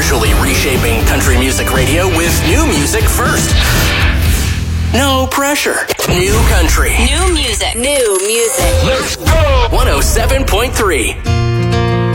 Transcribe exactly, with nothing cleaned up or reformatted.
casually reshaping country music radio with new music first. No pressure. New country. New music. New music. Let's go! one oh seven point three.